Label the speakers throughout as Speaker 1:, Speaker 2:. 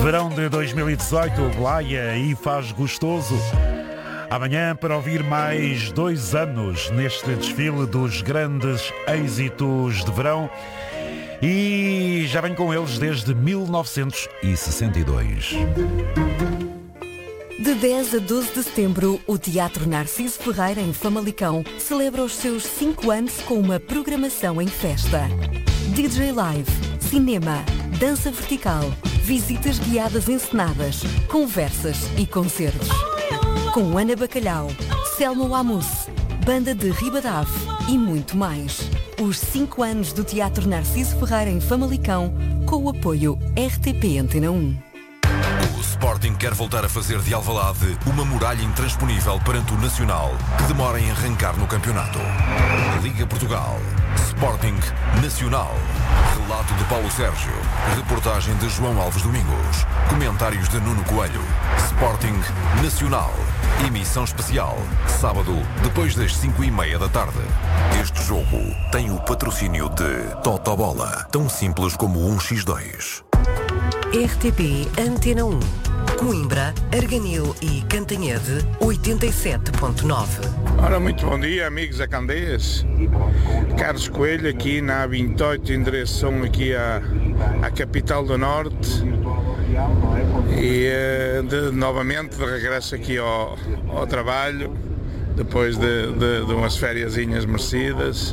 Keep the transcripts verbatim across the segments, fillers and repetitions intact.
Speaker 1: Verão de dois mil e dezoito, Blaia e Faz Gostoso. Amanhã para ouvir mais dois anos neste desfile dos grandes êxitos de verão. E já venho com eles desde mil novecentos e sessenta e dois.
Speaker 2: De dez a doze de setembro, o Teatro Narciso Ferreira, em Famalicão, celebra os seus cinco anos com uma programação em festa. D J Live, cinema, dança vertical, visitas guiadas encenadas, conversas e concertos. Com Ana Bacalhau, Selma Wamus, Banda de Ribadave e muito mais. Os cinco anos do Teatro Narciso Ferreira em Famalicão, com o apoio R T P Antena um.
Speaker 3: O Sporting quer voltar a fazer de Alvalade uma muralha intransponível perante o Nacional, que demora em arrancar no campeonato. Liga Portugal. Sporting Nacional. Relato de Paulo Sérgio. Reportagem de João Alves Domingos. Comentários de Nuno Coelho. Sporting Nacional. Emissão especial. Sábado, depois das cinco e meia da tarde. Este jogo tem o patrocínio de Totobola. Tão simples como um por dois.
Speaker 2: R T P Antena um. Coimbra, Arganil e Cantanhede, oitenta e sete ponto nove.
Speaker 4: Ora, muito bom dia, amigos da Candeias. Carlos Coelho, aqui na A vinte e oito, em direção aqui à, à capital do Norte. E de, novamente de regresso aqui ao, ao trabalho, depois de, de, de umas fériasinhas merecidas.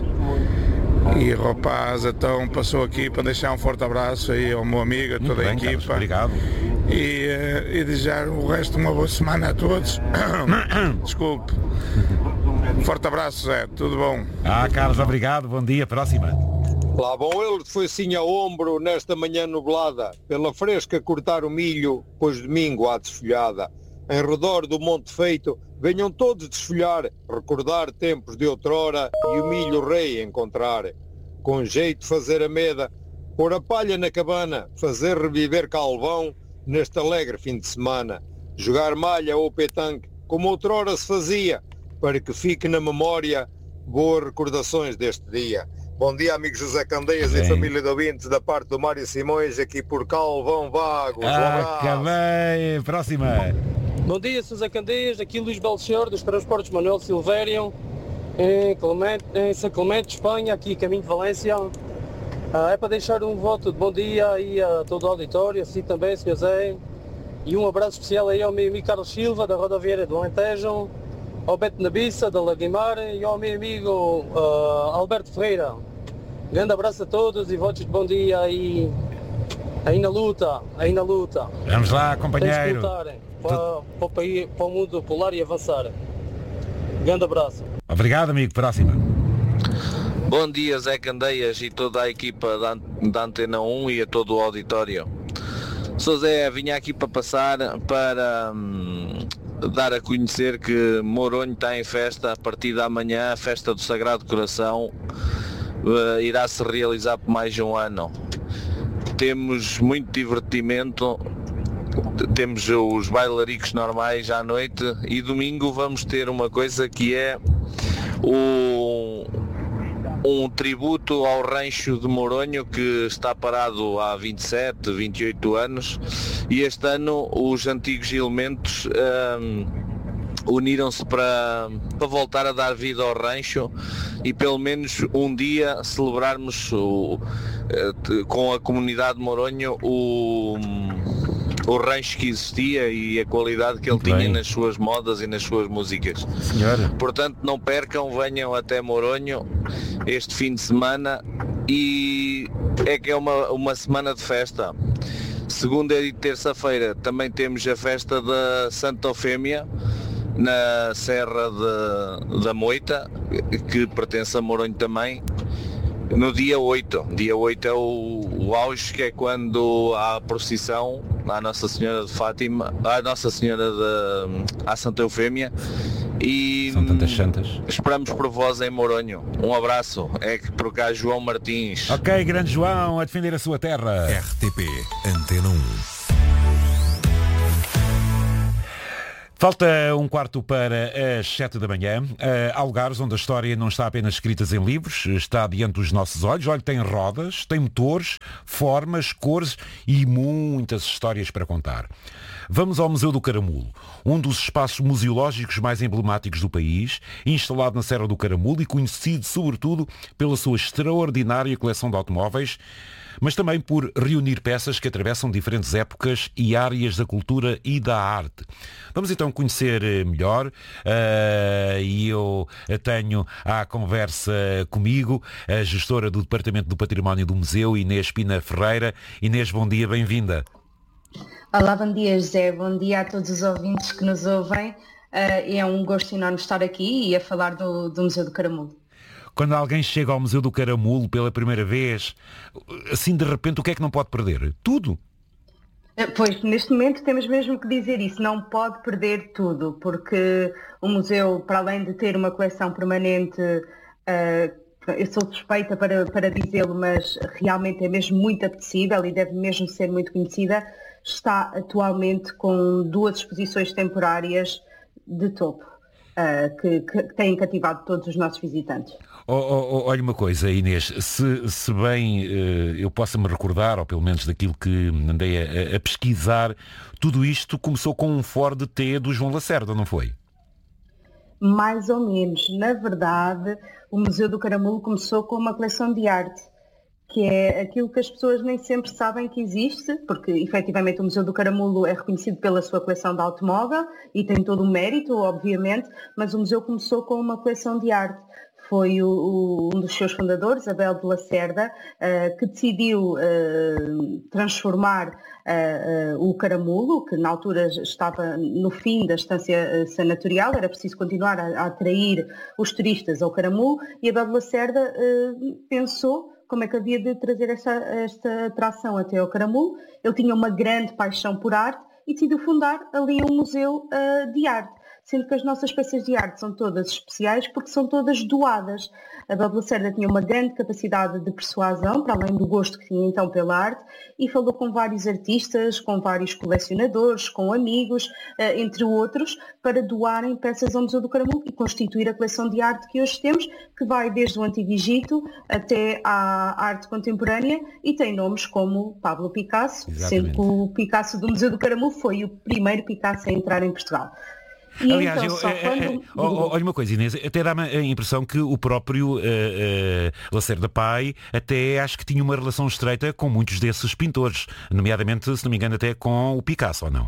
Speaker 4: E o rapaz então passou aqui para deixar um forte abraço aí ao meu amigo, a toda bem, a equipa. Carlos,
Speaker 1: obrigado.
Speaker 4: E, uh, e desejar o resto de uma boa semana a todos. Desculpe. Forte abraço, Zé. Tudo bom?
Speaker 1: Ah, Carlos, obrigado. Bom dia. Próxima.
Speaker 5: Lá vão eles, foi assim a ombro nesta manhã nublada, pela fresca cortar o milho, pois domingo há desfolhada. Em redor do Monte Feito, venham todos desfolhar, recordar tempos de outrora e o milho rei encontrar. Com jeito fazer a meda, pôr a palha na cabana, fazer reviver Calvão neste alegre fim de semana. Jogar malha ou petanque, como outrora se fazia, para que fique na memória boas recordações deste dia. Bom dia, amigo José Candeias Bem. E família de ouvintes da parte do Mário Simões, aqui por Calvão Vagos.
Speaker 1: Ah, um bem. Próxima.
Speaker 6: Bom dia, José Candeias, aqui Luís Belchior, dos Transportes Manuel Silvério, em, Clemente, em São Clemente, Espanha, aqui caminho de Valência. Ah, é para deixar um voto de bom dia aí a todo o auditório, assim também, senhor Zé. E um abraço especial aí ao meu amigo Carlos Silva, da Rodoviária do Alentejo, ao Beto Nabiça, da Laguimar, e ao meu amigo uh, Alberto Ferreira. Grande abraço a todos e votos de bom dia aí, aí na luta, aí na luta.
Speaker 1: Vamos lá, companheiro.
Speaker 6: Para, para, o país, para o mundo polar e avançar. Grande abraço.
Speaker 1: Obrigado, amigo. Próxima.
Speaker 7: Bom dia, Zé Candeias e toda a equipa da, da Antena um e a todo o auditório. Sou Zé, vinha aqui para passar para hum, dar a conhecer que Moronho está em festa a partir da manhã. A festa do Sagrado Coração uh, irá se realizar por mais de um ano. Temos muito divertimento. Temos os bailaricos normais à noite e domingo vamos ter uma coisa que é o, um tributo ao rancho de Moronho, que está parado há vinte e sete, vinte e oito anos, e este ano os antigos elementos um, uniram-se para, para voltar a dar vida ao rancho e pelo menos um dia celebrarmos o, com a comunidade de Moronho o o rancho que existia e a qualidade que ele
Speaker 1: Muito
Speaker 7: tinha
Speaker 1: bem.
Speaker 7: nas suas modas e nas suas músicas.
Speaker 1: Senhora.
Speaker 7: Portanto, não percam, venham até Moronho este fim de semana e é que é uma, uma semana de festa. Segunda e terça-feira também temos a festa da Santa Eufémia na Serra de, da Moita, que pertence a Moronho também. No dia oito, dia oito é o, o auge, que é quando há a procissão à Nossa Senhora de Fátima, à Nossa Senhora de à Santa Eufémia, e
Speaker 1: São tantas santas.
Speaker 7: Esperamos por vós em Moronho. Um abraço, é que por cá João Martins.
Speaker 1: Ok, grande João, a defender a sua terra.
Speaker 3: R T P Antena um.
Speaker 1: Falta um quarto para as sete da manhã. Uh, há lugares onde a história não está apenas escrita em livros, está diante dos nossos olhos. Olha, tem rodas, tem motores, formas, cores e muitas histórias para contar. Vamos ao Museu do Caramulo, um dos espaços museológicos mais emblemáticos do país, instalado na Serra do Caramulo e conhecido sobretudo pela sua extraordinária coleção de automóveis, mas também por reunir peças que atravessam diferentes épocas e áreas da cultura e da arte. Vamos então conhecer melhor, uh, e eu tenho à conversa comigo a gestora do Departamento do Património do Museu, Inês Pina Ferreira. Inês, bom dia, bem-vinda.
Speaker 8: Olá, bom dia José, bom dia a todos os ouvintes que nos ouvem. Uh, é um gosto enorme estar aqui e a falar do, do Museu do Caramulo.
Speaker 1: Quando alguém chega ao Museu do Caramulo pela primeira vez, assim de repente o que é que não pode perder? Tudo!
Speaker 8: Pois, neste momento temos mesmo que dizer isso, não pode perder tudo, porque o museu, para além de ter uma coleção permanente, uh, eu sou suspeita para, para dizê-lo, mas realmente é mesmo muito apetecível e deve mesmo ser muito conhecida, está atualmente com duas exposições temporárias de topo, uh, que, que têm cativado todos os nossos visitantes.
Speaker 1: Oh, oh, oh, olha uma coisa, Inês, se, se bem uh, eu possa me recordar, ou pelo menos daquilo que andei a, a pesquisar, tudo isto começou com um Ford T do João Lacerda, não foi?
Speaker 8: Mais ou menos. Na verdade, o Museu do Caramulo começou com uma coleção de arte, que é aquilo que as pessoas nem sempre sabem que existe, porque efetivamente o Museu do Caramulo é reconhecido pela sua coleção de automóvel e tem todo o mérito, obviamente, mas o museu começou com uma coleção de arte. Foi o, o, um dos seus fundadores, Abel de Lacerda, uh, que decidiu uh, transformar uh, uh, o Caramulo, que na altura estava no fim da estância uh, sanatorial, era preciso continuar a, a atrair os turistas ao Caramulo, e Abel de Lacerda uh, pensou como é que havia de trazer esta, esta atração até ao Caramulo. Ele tinha uma grande paixão por arte e decidiu fundar ali um museu uh, de arte, sendo que as nossas peças de arte são todas especiais porque são todas doadas. A Abel de Lacerda tinha uma grande capacidade de persuasão, para além do gosto que tinha então pela arte, e falou com vários artistas, com vários colecionadores, com amigos, entre outros, para doarem peças ao Museu do Caramulo e constituir a coleção de arte que hoje temos, que vai desde o Antigo Egito até à arte contemporânea e tem nomes como Pablo Picasso,
Speaker 1: Exatamente.
Speaker 8: Sendo que o Picasso do Museu do Caramulo foi o primeiro Picasso a entrar em Portugal. E
Speaker 1: Aliás,
Speaker 8: então,
Speaker 1: eu,
Speaker 8: só
Speaker 1: é,
Speaker 8: quando...
Speaker 1: é, oh, olha uma coisa, Inês, até dá-me a impressão que o próprio uh, uh, Lacerda Pai até acho que tinha uma relação estreita com muitos desses pintores, nomeadamente, se não me engano, até com o Picasso, ou não?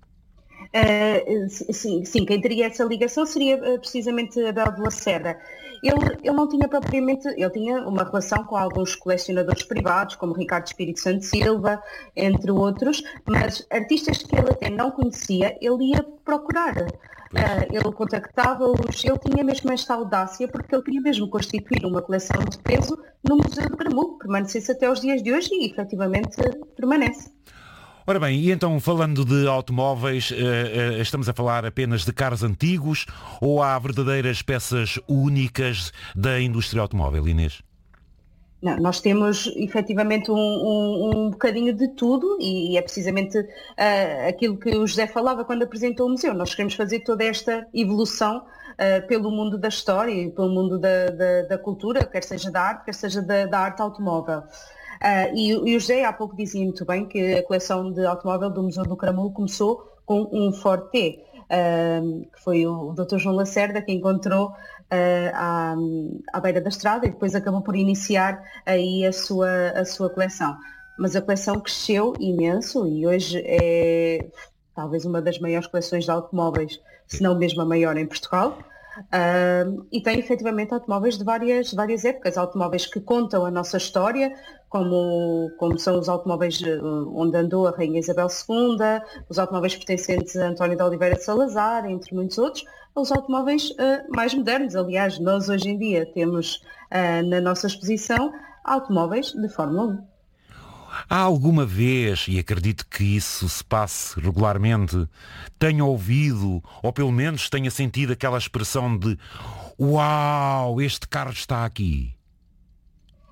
Speaker 8: Uh, sim, sim, quem teria essa ligação seria uh, precisamente Abel de Lacerda. Ele, ele não tinha propriamente, ele tinha uma relação com alguns colecionadores privados, como Ricardo Espírito Santo Silva, entre outros, mas artistas que ele até não conhecia, ele ia procurar. Uh, ele contactava-os, ele tinha mesmo esta audácia, porque ele queria mesmo constituir uma coleção de peso no Museu do Caramulo, permanecesse até os dias de hoje e efetivamente permanece.
Speaker 1: Ora bem, e então falando de automóveis, estamos a falar apenas de carros antigos ou há verdadeiras peças únicas da indústria automóvel, Inês?
Speaker 8: Não, nós temos efetivamente um, um, um bocadinho de tudo e é precisamente uh, aquilo que o José falava quando apresentou o museu. Nós queremos fazer toda esta evolução uh, pelo mundo da história e pelo mundo da, da, da cultura, quer seja da arte, quer seja da, da arte automóvel. Uh, e, e o José há pouco dizia muito bem que a coleção de automóvel do Museu do Caramulo começou com um Ford T, uh, que foi o doutor João Lacerda que encontrou uh, à, à beira da estrada e depois acabou por iniciar aí a sua, a sua coleção. Mas a coleção cresceu imenso e hoje é talvez uma das maiores coleções de automóveis, se não mesmo a maior em Portugal. Uh, e tem efetivamente automóveis de várias, várias épocas, automóveis que contam a nossa história, como, como são os automóveis onde andou a Rainha Isabel segunda, os automóveis pertencentes a António de Oliveira de Salazar, entre muitos outros, os automóveis uh, mais modernos. Aliás, nós hoje em dia temos uh, na nossa exposição automóveis de Fórmula um.
Speaker 1: Há alguma vez, e acredito que isso se passe regularmente, tenha ouvido, ou pelo menos tenha sentido aquela expressão de "Uau, este carro está aqui"?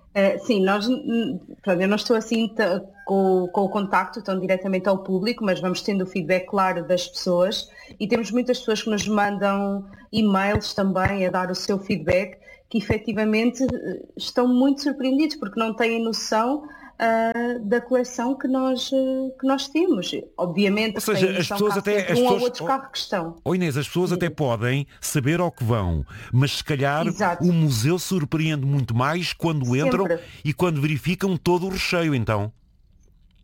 Speaker 8: Uh, sim, nós, pronto, eu não estou assim t- com, com o contacto tão diretamente ao público, mas vamos tendo o feedback claro das pessoas e temos muitas pessoas que nos mandam e-mails também a dar o seu feedback, que efetivamente estão muito surpreendidos porque não têm noção uh, da coleção que nós, uh, que nós temos. Obviamente,
Speaker 1: ou seja, as pessoas até as
Speaker 8: um
Speaker 1: pessoas,
Speaker 8: ou outro carro que estão.
Speaker 1: Oh Inês, as pessoas até podem saber ao que vão, mas se calhar
Speaker 8: Exato.
Speaker 1: o museu surpreende muito mais quando entram
Speaker 8: Sempre.
Speaker 1: e quando verificam todo o recheio, então.